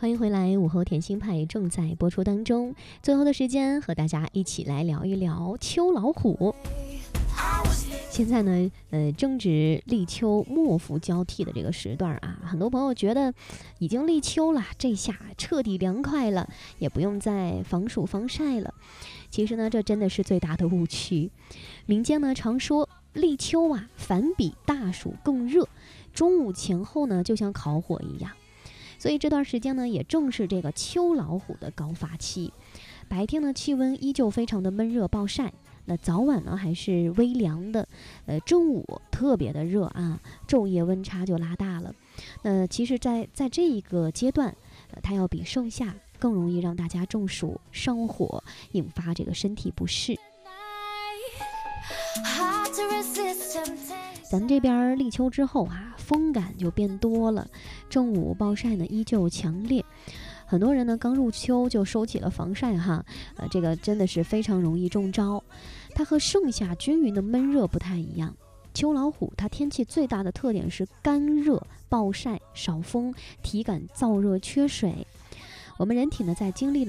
欢迎回来，午后甜心派正在播出当中。最后的时间和大家一起来聊一聊秋老虎。现在呢，正值立秋末伏交替的这个时段啊，很多朋友觉得已经立秋了，这下彻底凉快了，也不用再防暑防晒了。其实呢，这真的是最大的误区。民间呢常说，立秋啊，反比大暑更热，中午前后呢就像烤火一样。所以这段时间呢，也正是这个秋老虎的高发期。白天呢，气温依旧非常的闷热暴晒，那早晚呢还是微凉的，正午特别的热啊，昼夜温差就拉大了。那其实在这一个阶段，它要比盛夏更容易让大家中暑上火，引发这个身体不适。咱们这边立秋之后啊，风感就变多了，正午暴晒呢依旧强烈。很多人呢刚入秋就收起了防晒哈，这个真的是非常容易中招。它和盛夏均匀的闷热不太一样，秋老虎它天气最大的特点是干热、暴晒、少风、体感燥热、缺水。我们人体呢在经历了